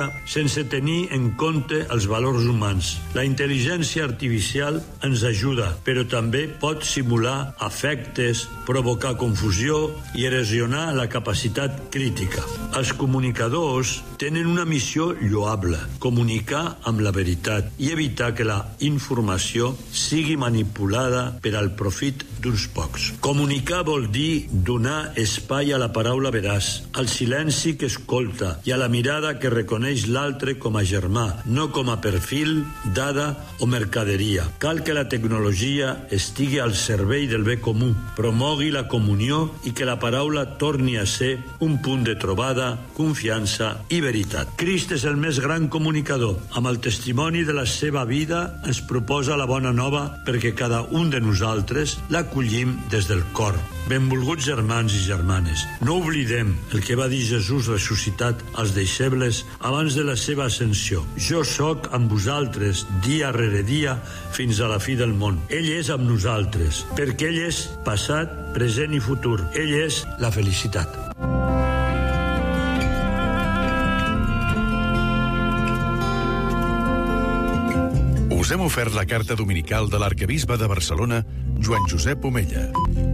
sense tenir en compte els valors humans. La intel·ligència artificial ens ajuda, però també pot simular afectes, provocar confusió i erosionar la capacitat crítica. Els comunicadors tenen una missió lloable: comunicar amb la veritat i evitar que la informació sigui manipulada per al profit d'uns pocs. Comunicar vol dir donar espai a la paraula veraç, al silenci que escolta i a la mirada que reconeix l'altre com a germà, no com a perfil, dada o mercaderia. Cal que la tecnologia estigui al servei del bé comú, promogui la comunió i que la paraula torni a ser un punt de trobada, confiança i veritat. Crist és el més gran comunicador. Amb el testimoni de la seva vida ens proposa la bona nova perquè cada un de nosaltres l'acollim des del cor. Benvolguts germans i germanes, no oblidem el que va dir Jesús ressuscitat als deixebles abans de la seva ascensió. Jo sóc amb vosaltres dia rere dia fins a la fi del món. Ell és amb nosaltres, perquè ell és passat, present i futur. Ell és la felicitat. Us hem ofert la carta dominical de l'arquebisbe de Barcelona, Joan Josep Omella.